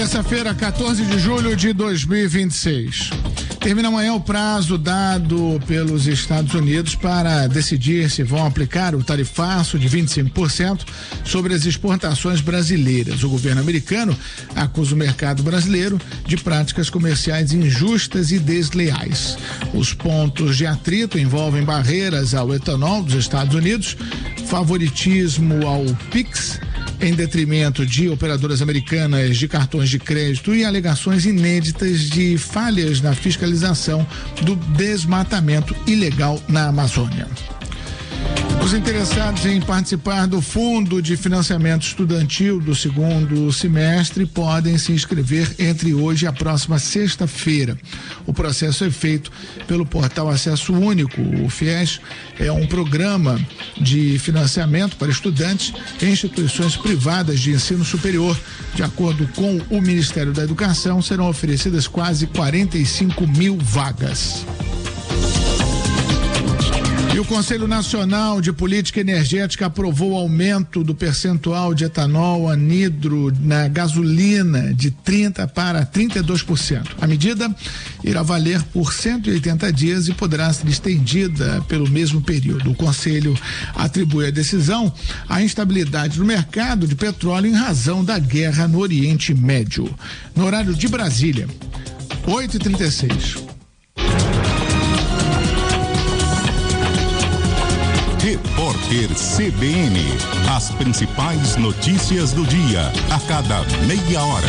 Terça-feira, 14 de julho de 2026. Termina amanhã o prazo dado pelos Estados Unidos para decidir se vão aplicar o tarifaço de 25% sobre as exportações brasileiras. O governo americano acusa o mercado brasileiro de práticas comerciais injustas e desleais. Os pontos de atrito envolvem barreiras ao etanol dos Estados Unidos, favoritismo ao PIX, em detrimento de operadoras americanas de cartões de crédito e alegações inéditas de falhas na fiscalização do desmatamento ilegal na Amazônia. Os interessados em participar do Fundo de Financiamento Estudantil do segundo semestre podem se inscrever entre hoje e a próxima sexta-feira. O processo é feito pelo portal Acesso Único. O FIES é um programa de financiamento para estudantes em instituições privadas de ensino superior. De acordo com o Ministério da Educação, serão oferecidas quase 45 mil vagas. E o Conselho Nacional de Política Energética aprovou o aumento do percentual de etanol anidro na gasolina de 30% para 32%. A medida irá valer por 180 dias e poderá ser estendida pelo mesmo período. O Conselho atribui a decisão à instabilidade do mercado de petróleo em razão da guerra no Oriente Médio. No horário de Brasília, 8h36. Repórter CBN. As principais notícias do dia, a cada meia hora.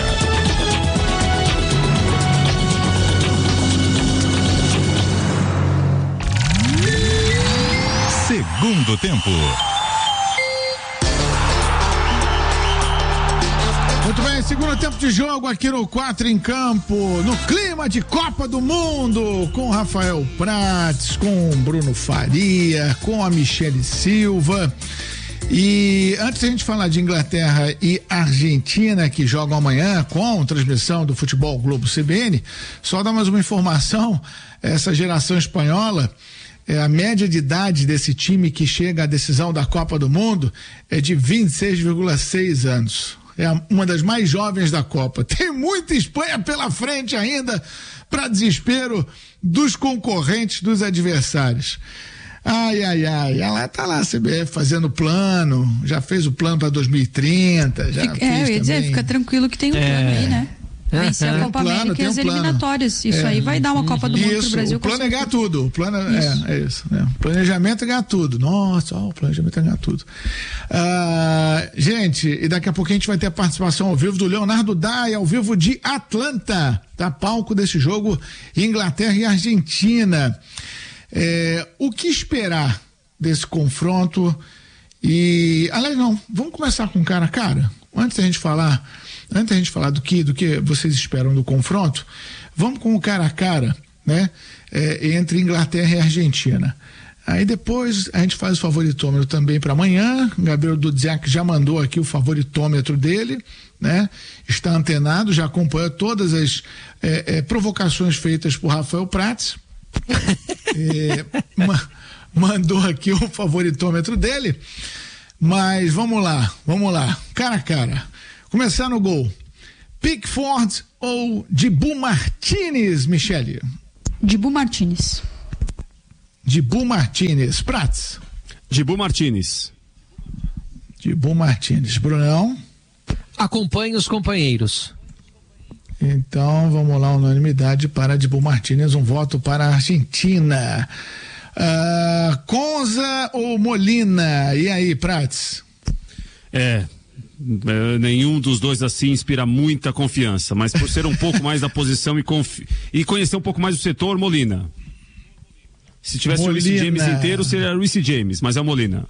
Segundo tempo. Muito bem, segundo tempo de jogo aqui no 4 em Campo, no clima de Copa do Mundo, com Rafael Prats, com Bruno Faria, com a Michele Silva. E antes da gente falar de Inglaterra e Argentina, que jogam amanhã com transmissão do Futebol Globo CBN, só dar mais uma informação: essa geração espanhola, a média de idade desse time que chega à decisão da Copa do Mundo é de 26,6 anos. É uma das mais jovens da Copa. Tem muita Espanha pela frente ainda, para desespero dos concorrentes, dos adversários. Ai. Ela tá lá, a CBF, fazendo plano, já fez o plano para 2030, já fez eu ia dizer, também. fica tranquilo que tem um plano aí, né? Vencer a Copa América e as eliminatórias. Isso aí vai dar uma Copa do Mundo pro Brasil. O plano é ganhar tudo. O plano é isso. Né? Planejamento é ganhar tudo. Nossa, o planejamento é ganhar tudo. Gente, e daqui a pouco a gente vai ter a participação ao vivo do Leonardo Dai, ao vivo de Atlanta, tá? Palco desse jogo, Inglaterra e Argentina. O que esperar desse confronto? E, aliás, não, vamos começar com cara a cara. Antes da gente falar do que vocês esperam do confronto, vamos com o cara a cara, né? Entre Inglaterra e Argentina. Aí depois a gente faz o favoritômetro também para amanhã. Gabriel Dudziak já mandou aqui o favoritômetro dele, né? Está antenado, já acompanhou todas as provocações feitas por Rafael Prats. Mandou aqui o favoritômetro dele. Mas vamos lá, cara a cara. Começar no gol. Pickford ou Dibu Martínez, Michele? Dibu Martínez. Dibu Martínez. Prats? Dibu Martínez. Dibu Martínez. Brunão? Acompanhe os companheiros. Então, vamos lá, unanimidade para Dibu Martínez, um voto para a Argentina. Conza ou Molina? E aí, Prats? Nenhum dos dois assim inspira muita confiança, mas por ser um pouco mais da posição e conhecer um pouco mais o setor, Molina. Se tivesse o Reece James inteiro, seria o Reece James, mas é o Molina.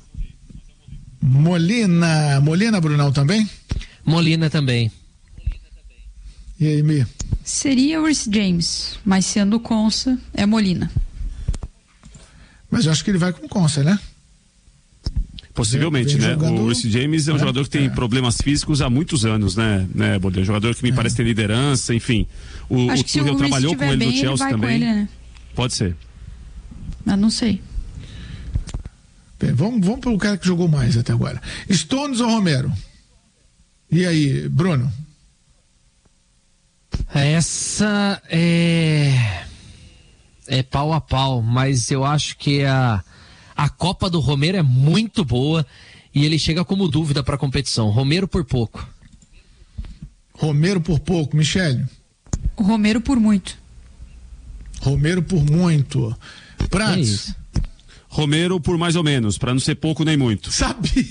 Molina, Brunão, também? Molina também. E aí, Mi? Seria o Reece James, mas sendo o Consa, é Molina. Mas eu acho que ele vai com Consa, né? Possivelmente, né? Jogando... O Reece James é um jogador que tem problemas físicos há muitos anos, né, Boder? Um jogador que me parece ter liderança, enfim. O Tuchel trabalhou com ele no Chelsea também. Ele, né? Pode ser. Mas não sei. Bem, vamos pelo cara que jogou mais até agora. Stones ou Romero? E aí, Bruno? Essa é pau a pau, mas eu acho que a Copa do Romero é muito boa e ele chega como dúvida para a competição. Romero por pouco. Romero por pouco, Michele. Romero por muito. Romero por muito. Prats. Romero por mais ou menos, para não ser pouco nem muito. Sabia.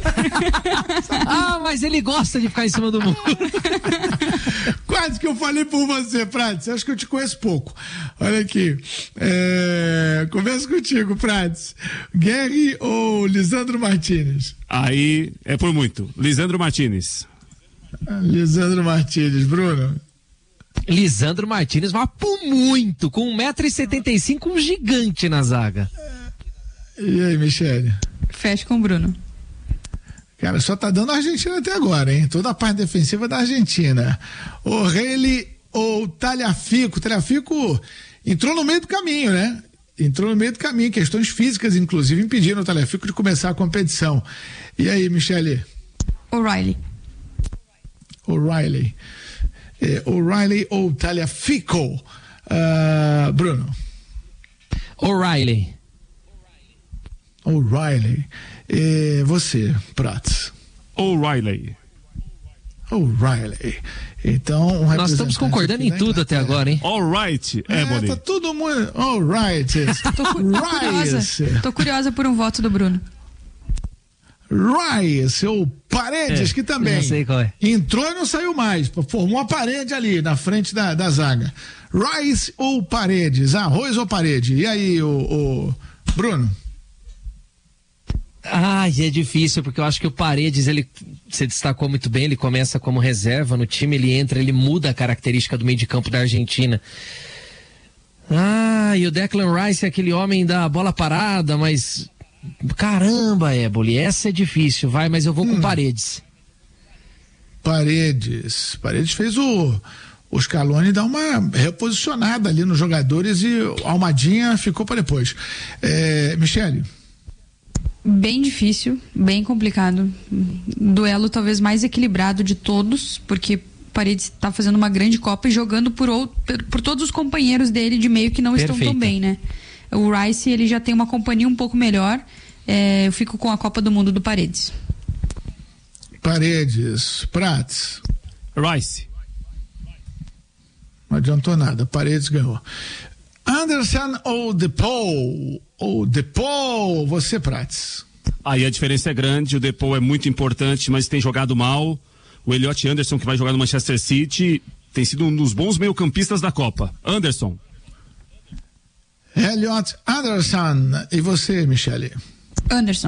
Mas ele gosta de ficar em cima do muro. Quase que eu falei por você, Prats. Acho que eu te conheço pouco. Olha aqui. Conversa contigo, Prats. Guerri ou Lisandro Martinez? Aí é por muito. Lisandro Martinez. Lisandro Martinez, Bruno. Lisandro Martinez vai por muito, com 1,75 m, um gigante na zaga. E aí, Michele? Fecha com o Bruno. Cara, só tá dando a Argentina até agora, hein? Toda a parte defensiva da Argentina. O'Reilly ou Tagliafico? Tagliafico entrou no meio do caminho, né? Entrou no meio do caminho. Questões físicas, inclusive, impediram o Tagliafico de começar a competição. E aí, Michele? O'Reilly. O'Reilly. O'Reilly ou Tagliafico? Bruno? O'Reilly. O'Reilly. Você, Prats? O'Reilly. O'Reilly. Então, nós estamos concordando em tudo até agora, hein? All right, Ebony. Tá todo mundo. All right. Tô curiosa por um voto do Bruno. Rice, ou Paredes, que também sei qual é. Entrou e não saiu mais, formou uma parede ali na frente da zaga. Rice ou Paredes? Arroz ou parede? E aí, o Bruno? É difícil, porque eu acho que o Paredes, você destacou muito bem, ele começa como reserva no time, ele entra, ele muda a característica do meio de campo da Argentina. E o Declan Rice é aquele homem da bola parada, mas caramba, Éboli, essa é difícil, mas eu vou com Paredes. Paredes fez o Scaloni dar uma reposicionada ali nos jogadores e o Almadinha ficou para depois. Michele? Bem difícil, bem complicado. Duelo talvez mais equilibrado de todos, porque Paredes está fazendo uma grande Copa e jogando por todos os companheiros dele de meio que não estão tão bem, né? O Rice, ele já tem uma companhia um pouco melhor. Eu fico com a Copa do Mundo do Paredes. Paredes. Prats? Rice. Não adiantou nada, Paredes ganhou. Anderson ou Depou? Você, Prats? Aí a diferença é grande, o Depou é muito importante, mas tem jogado mal. O Elliot Anderson, que vai jogar no Manchester City, tem sido um dos bons meio-campistas da Copa. Anderson. Elliot Anderson. E você, Michele? Anderson.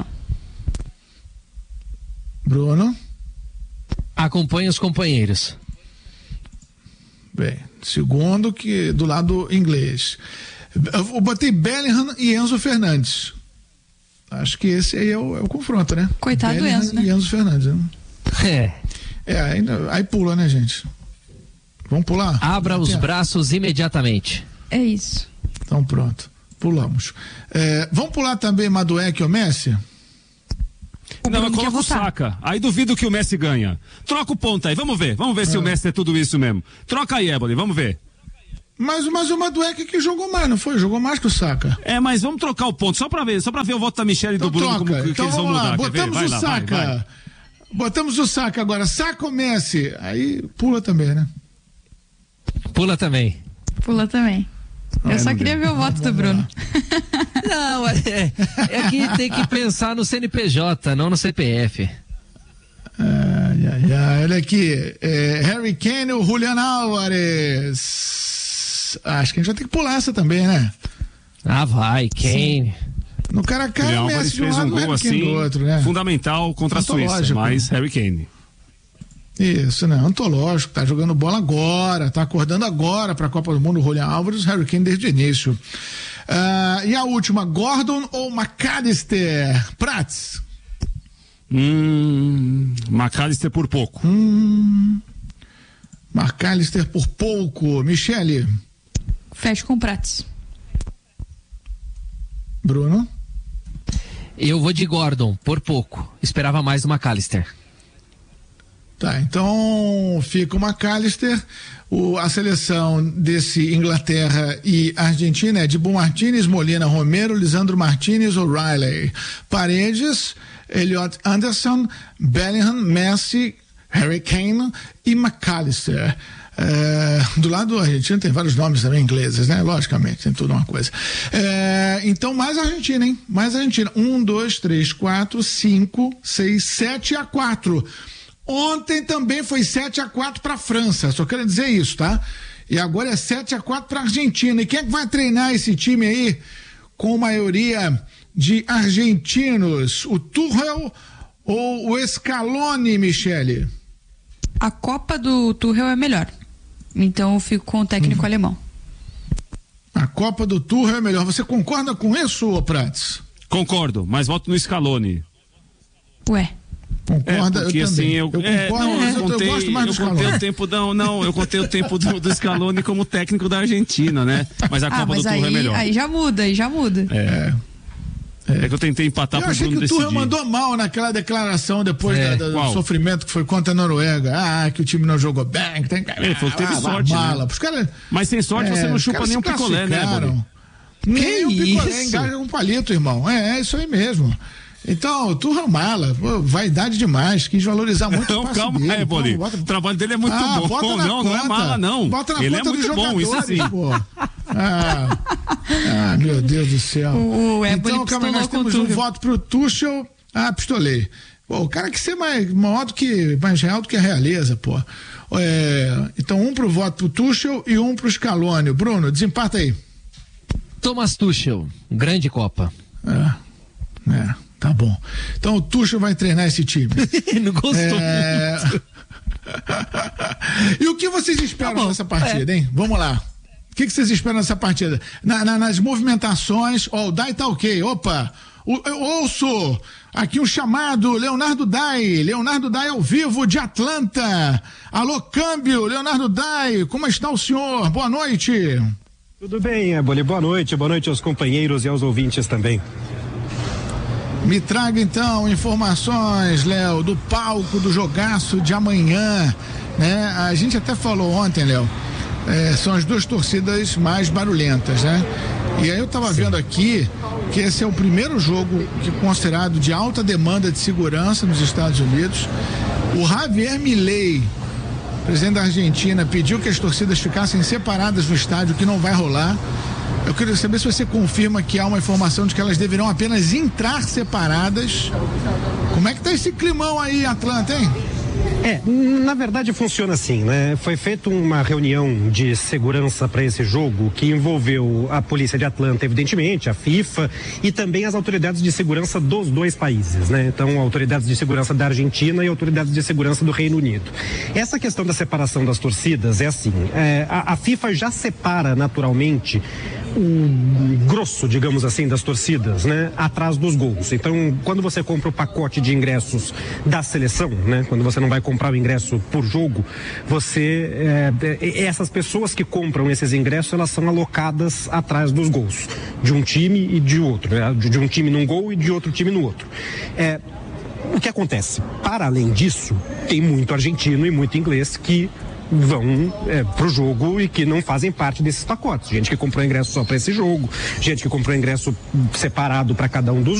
Bruno? Acompanha os companheiros. Bem, segundo que do lado inglês. Eu botei Bellingham e Enzo Fernandes. Acho que esse aí é o confronto, né? Coitado Bellingham do Enzo, né? E Enzo Fernandes. Né? Aí pula, né, gente? Vamos pular? Abra os braços imediatamente. É isso. Então pronto, pulamos. Vamos pular também Madueke ou Messi? Não, coloca o Saka. Aí duvido que o Messi ganha. Troca o ponto aí, vamos ver se o Messi é tudo isso mesmo. Troca aí, Éboli, vamos ver. Mas o Madueke que jogou mais, não foi? Jogou mais que o Saka. Mas vamos trocar o ponto, só pra ver o voto da Michele e do Bruno, como que eles vão mudar. Botamos o Saka. Vai. Botamos o Saka agora. Saka ou Messi? Aí pula também, né? Pula também. Eu só queria ver o voto do Bruno. Não, é que tem que pensar no CNPJ, não no CPF. Olha aqui, Harry Kane ou Julián Álvares? Acho que a gente vai ter que pular essa também, né? Vai, Kane. No cara a cara, o Messi fez um gol assim, do outro, né? Fundamental contra a Suíça, mas Harry Kane. Isso, né? Antológico, tá jogando bola agora, tá acordando agora pra Copa do Mundo, o Julián Álvares, Harry Kane desde o início. E a última, Gordon ou McAllister? Prats? McAllister por pouco. McAllister por pouco. Michele? Fecho com Prats. Bruno? Eu vou de Gordon, por pouco. Esperava mais do McAllister. Tá, então fica o McAllister. A seleção desse Inglaterra e Argentina é Dibu Martínez, Molina, Romero, Lisandro Martínez, O'Reilly, Paredes, Elliot Anderson, Bellingham, Messi, Harry Kane e McAllister. Do lado do Argentina tem vários nomes também ingleses, né? Logicamente, tem tudo uma coisa. Então, mais Argentina, hein? Mais Argentina. 1, 2, 3, 4, 5, 6, 7-4. Ontem também foi 7-4 para a França, só quero dizer isso, tá? E agora é 7-4 para a Argentina. E quem é que vai treinar esse time aí com maioria de argentinos? O Tuchel ou o Scaloni, Michele? A Copa do Tuchel é melhor. Então eu fico com o técnico alemão. A Copa do Tuchel é melhor. Você concorda com isso, ô Prats? Concordo, mas voto no Scaloni. Ué. Concorda? Porque, eu também. Assim, eu gosto mais do Scaloni. Eu contei o tempo do Scaloni como técnico da Argentina, né? Mas a Copa do Tuchel é melhor. Aí já muda. É que eu tentei empatar pro Bruno decidir. Eu achei que o Tuchel mandou mal naquela declaração depois do sofrimento que foi contra a Noruega. Que o time não jogou bem. Ele falou que teve sorte, né? Mas sem sorte você não chupa nem um picolé, né, Bolinho? Nem um picolé, engaja um palito, irmão. É isso aí mesmo. Então, o Tuchel mala, vaidade demais, quis valorizar muito o passe calma dele. Aí, Bolinho. O trabalho dele é muito bom. Não é mala, não. Bota na Ele conta é muito bom, isso sim. Meu Deus do céu. Então, calma, nós temos um voto pro Tuchel. Pistolei. Pô, o cara que ser mais real do que a realeza, pô. Então, um pro voto pro Tuchel e um pro Scaloni. Bruno, desempata aí. Thomas Tuchel, grande Copa. Tá bom. Então o Tuchel vai treinar esse time. Não gostou muito. E o que vocês esperam dessa partida, hein? Vamos lá. O que vocês esperam dessa partida? Nas movimentações, o Dai tá ok. Opa! Eu ouço aqui um chamado, Leonardo Dai ao vivo de Atlanta. Alô, câmbio, Leonardo Dai, como está o senhor? Boa noite. Tudo bem, Eboli, boa noite aos companheiros e aos ouvintes também. Me traga então informações, Léo, do palco do jogaço de amanhã, né? A gente até falou ontem, Léo, são as duas torcidas mais barulhentas, né? E aí eu tava vendo aqui que esse é o primeiro jogo que é considerado de alta demanda de segurança nos Estados Unidos. O Javier Milei, presidente da Argentina, pediu que as torcidas ficassem separadas no estádio, que não vai rolar. Eu queria saber se você confirma que há uma informação de que elas deverão apenas entrar separadas. Como é que tá esse climão aí, Atlanta, hein? Na verdade funciona assim, né? Foi feita uma reunião de segurança para esse jogo que envolveu a polícia de Atlanta, evidentemente, a FIFA e também as autoridades de segurança dos dois países, né? Então, autoridades de segurança da Argentina e autoridades de segurança do Reino Unido. Essa questão da separação das torcidas é assim, a FIFA já separa naturalmente o grosso, digamos assim, das torcidas, né, atrás dos gols. Então, quando você compra o pacote de ingressos da seleção, né, quando você não vai comprar o ingresso por jogo, essas pessoas que compram esses ingressos, elas são alocadas atrás dos gols, de um time e de outro, né, de um time num gol e de outro time no outro. O que acontece? Para além disso, tem muito argentino e muito inglês que vão pro jogo e que não fazem parte desses pacotes. Gente que comprou ingresso só para esse jogo, gente que comprou ingresso separado para cada um dos